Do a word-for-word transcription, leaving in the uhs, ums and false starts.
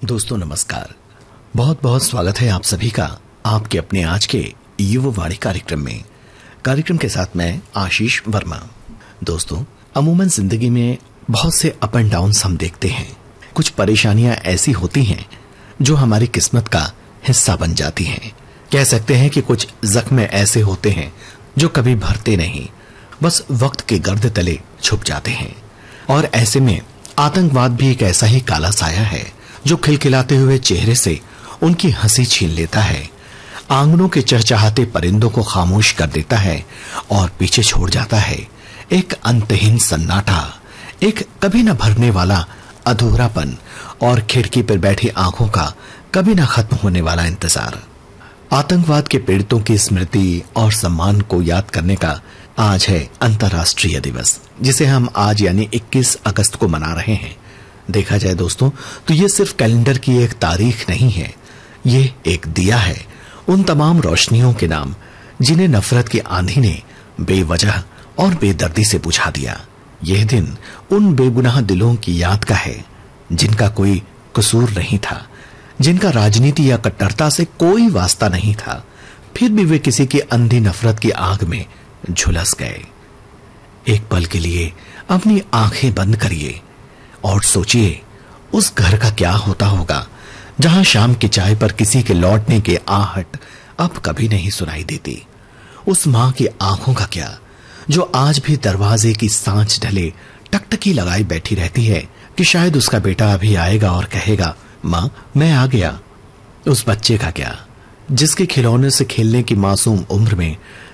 दोस्तों नमस्कार, बहुत बहुत स्वागत है आप सभी का आपके अपने आज के युववाणी कार्यक्रम में। कार्यक्रम के साथ मैं आशीष वर्मा। दोस्तों, अमूमन जिंदगी में बहुत से अप एंड डाउन्स हम देखते हैं। कुछ परेशानियां ऐसी होती हैं जो हमारी किस्मत का हिस्सा बन जाती हैं। कह सकते हैं कि कुछ जख्म ऐसे होते हैं जो कभी भरते नहीं, बस वक्त के गर्द तले छुप जाते हैं। और ऐसे में आतंकवाद भी एक ऐसा ही काला साया है जो खिलखिलाते हुए चेहरे से उनकी हंसी छीन लेता है, आंगनों के चहचहाते परिंदों को खामोश कर देता है और पीछे छोड़ जाता है एक अंतहीन सन्नाटा, एक कभी न भरने वाला अधूरापन और खिड़की पर बैठी आंखों का कभी न खत्म होने वाला इंतजार। आतंकवाद के पीड़ितों की स्मृति और सम्मान को याद करने का आज है अंतर्राष्ट्रीय दिवस, जिसे हम आज यानी इक्कीस अगस्त को मना रहे हैं। देखा जाए दोस्तों तो ये सिर्फ कैलेंडर की एक तारीख नहीं है, ये एक दिया है उन तमाम रोशनियों के नाम जिन्हें नफरत की आंधी ने बेवजह और बेदर्दी से बुझा दिया। यह दिन उन बेगुनाह दिलों की याद का है जिनका कोई कसूर नहीं था, जिनका राजनीति या कट्टरता से कोई वास्ता नहीं था, फिर भी वे किसी की अंधी नफरत की आग में झुलस गए। एक पल के लिए अपनी आंखें बंद करिए और सोचिए उस घर का क्या होता होगा जहां शाम की चाय पर किसी के लौटने की आहट अब कभी नहीं सुनाई देती। उस मां की आंखों का क्या जो आज भी दरवाजे की सांच ढले टकटकी लगाई बैठी रहती है कि शायद उसका बेटा अभी आएगा और कहेगा, मां मैं आ गया। उस बच्चे का क्या जिसके खिलौने से खेलने की मासूम उम्र में